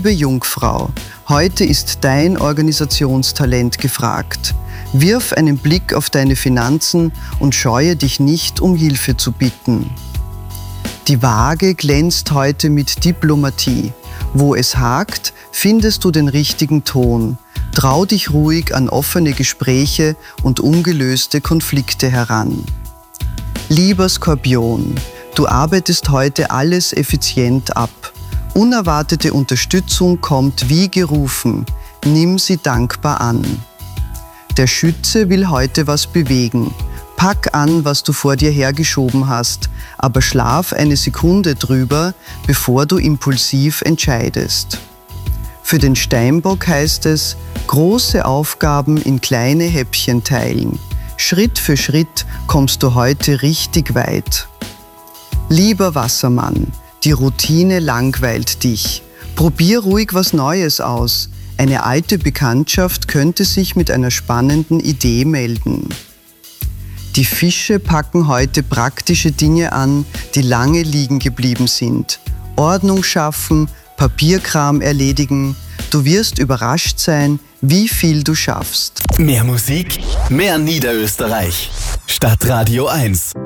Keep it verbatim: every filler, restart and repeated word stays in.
Liebe Jungfrau, heute ist dein Organisationstalent gefragt. Wirf einen Blick auf deine Finanzen und scheue dich nicht, um Hilfe zu bitten. Die Waage glänzt heute mit Diplomatie. Wo es hakt, findest du den richtigen Ton. Trau dich ruhig an offene Gespräche und ungelöste Konflikte heran. Lieber Skorpion, du arbeitest heute alles effizient ab. Unerwartete Unterstützung kommt wie gerufen. Nimm sie dankbar an. Der Schütze will heute was bewegen. Pack an, was du vor dir hergeschoben hast, aber schlaf eine Sekunde drüber, bevor du impulsiv entscheidest. Für den Steinbock heißt es, große Aufgaben in kleine Häppchen teilen. Schritt für Schritt kommst du heute richtig weit. Lieber Wassermann, die Routine langweilt dich. Probier ruhig was Neues aus. Eine alte Bekanntschaft könnte sich mit einer spannenden Idee melden. Die Fische packen heute praktische Dinge an, die lange liegen geblieben sind. Ordnung schaffen, Papierkram erledigen. Du wirst überrascht sein, wie viel du schaffst. Mehr Musik, mehr Niederösterreich. Stadtradio eins.